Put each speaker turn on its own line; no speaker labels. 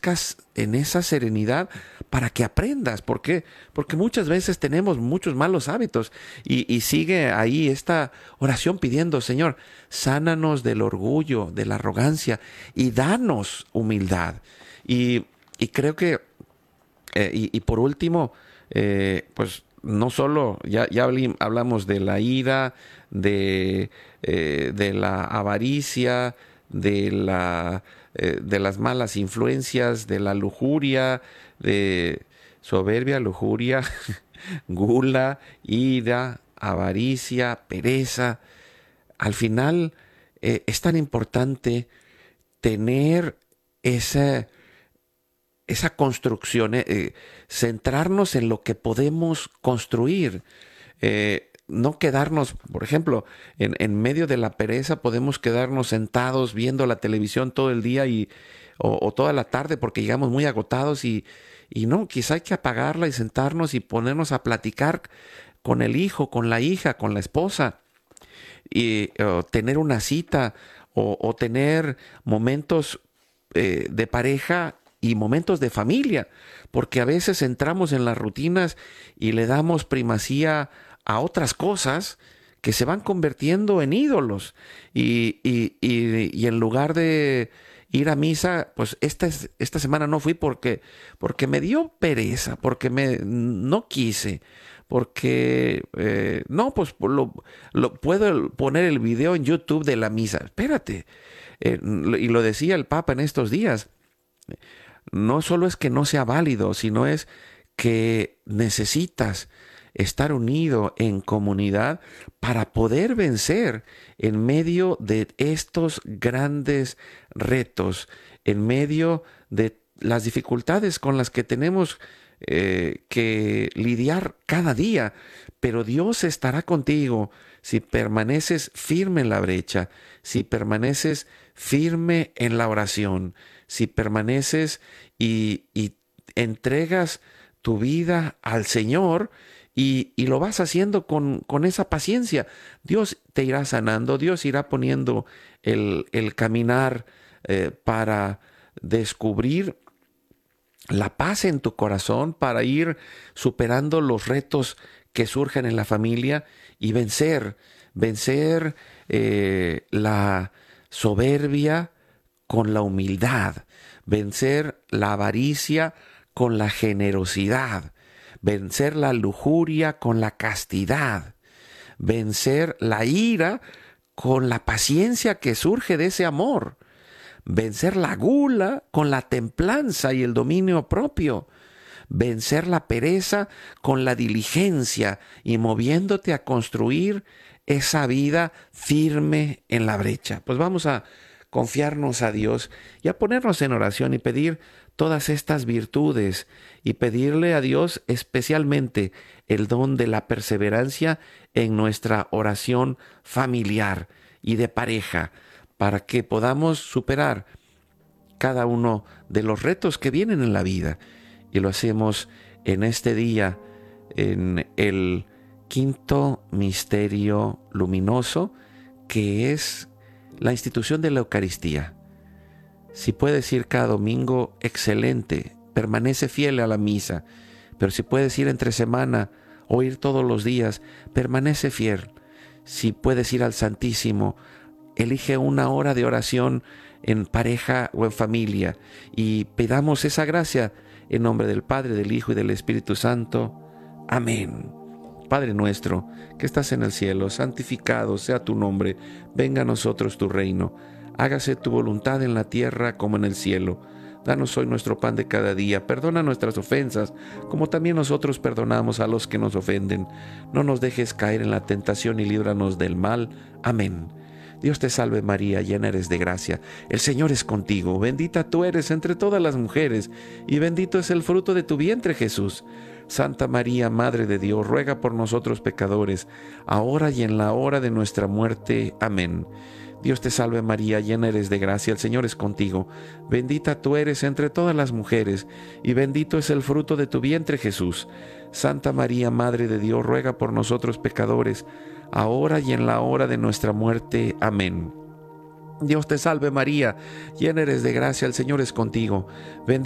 crezcas en esa serenidad para que aprendas. ¿Por qué? Porque muchas veces tenemos muchos malos hábitos y sigue ahí esta oración pidiendo, Señor, sánanos del orgullo, de la arrogancia y danos humildad. Y creo que, y por último, pues no solo, hablamos de la ira, de la avaricia, de las malas influencias, de la lujuria, de soberbia, lujuria, gula, ira, avaricia, pereza. Al final es tan importante tener esa construcción, centrarnos en lo que podemos construir. No quedarnos, por ejemplo, en medio de la pereza podemos quedarnos sentados viendo la televisión todo el día o toda la tarde porque llegamos muy agotados y no, quizá hay que apagarla y sentarnos y ponernos a platicar con el hijo, con la hija, con la esposa o tener una cita o tener momentos de pareja y momentos de familia, porque a veces entramos en las rutinas y le damos primacía a otras cosas que se van convirtiendo en ídolos y en lugar de ir a misa, pues esta semana no fui porque me dio pereza, porque no quise, porque no, pues puedo poner el video en YouTube de la misa. Espérate, y lo decía el Papa en estos días, no solo es que no sea válido, sino es que necesitas estar unido en comunidad para poder vencer en medio de estos grandes retos, en medio de las dificultades con las que tenemos que lidiar cada día. Pero Dios estará contigo si permaneces firme en la brecha, si permaneces firme en la oración, si permaneces y entregas tu vida al Señor y lo vas haciendo con esa paciencia. Dios te irá sanando, Dios irá poniendo el caminar para descubrir la paz en tu corazón, para ir superando los retos que surgen en la familia y vencer la soberbia con la humildad, vencer la avaricia con la generosidad, vencer la lujuria con la castidad, vencer la ira con la paciencia que surge de ese amor, vencer la gula con la templanza y el dominio propio, vencer la pereza con la diligencia y moviéndote a construir esa vida firme en la brecha. Pues vamos a confiarnos a Dios y a ponernos en oración y pedir todas estas virtudes y pedirle a Dios especialmente el don de la perseverancia en nuestra oración familiar y de pareja para que podamos superar cada uno de los retos que vienen en la vida. Y lo hacemos en este día, en el quinto misterio luminoso, que es la institución de la Eucaristía. Si puedes ir cada domingo, excelente, permanece fiel a la misa. Pero si puedes ir entre semana o ir todos los días, permanece fiel. Si puedes ir al Santísimo, elige una hora de oración en pareja o en familia y pidamos esa gracia en nombre del Padre, del Hijo y del Espíritu Santo. Amén. Padre nuestro, que estás en el cielo, santificado sea tu nombre. Venga a nosotros tu reino. Hágase tu voluntad en la tierra como en el cielo. Danos hoy nuestro pan de cada día. Perdona nuestras ofensas, como también nosotros perdonamos a los que nos ofenden. No nos dejes caer en la tentación y líbranos del mal. Amén. Dios te salve María, llena eres de gracia. El Señor es contigo. Bendita tú eres entre todas las mujeres, y bendito es el fruto de tu vientre, Jesús. Santa María, Madre de Dios, ruega por nosotros pecadores, ahora y en la hora de nuestra muerte. Amén. Dios te salve María, llena eres de gracia, el Señor es contigo. Bendita tú eres entre todas las mujeres, y bendito es el fruto de tu vientre, Jesús. Santa María, Madre de Dios, ruega por nosotros pecadores, ahora y en la hora de nuestra muerte. Amén. Dios te salve María, llena eres de gracia, el Señor es contigo.